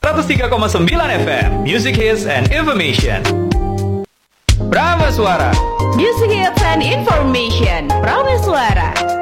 103,9 FM Music Hits and Information. Prameswara Music Hits and Information Prameswara.